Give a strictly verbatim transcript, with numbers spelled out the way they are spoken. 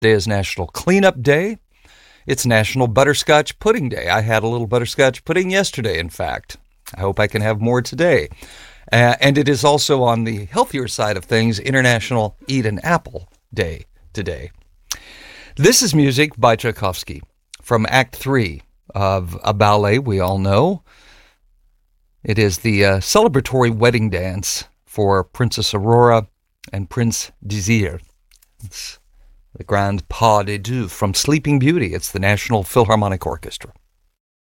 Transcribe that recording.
Today is National Cleanup Day. It's National Butterscotch Pudding Day. I had a little butterscotch pudding yesterday, in fact. I hope I can have more today. Uh, and it is also, on the healthier side of things, International Eat an Apple Day today. This is music by Tchaikovsky from Act Three of a ballet we all know. It is the uh, celebratory wedding dance for Princess Aurora and Prince Désir. It's the Grand Pas de Deux from Sleeping Beauty. It's the National Philharmonic Orchestra.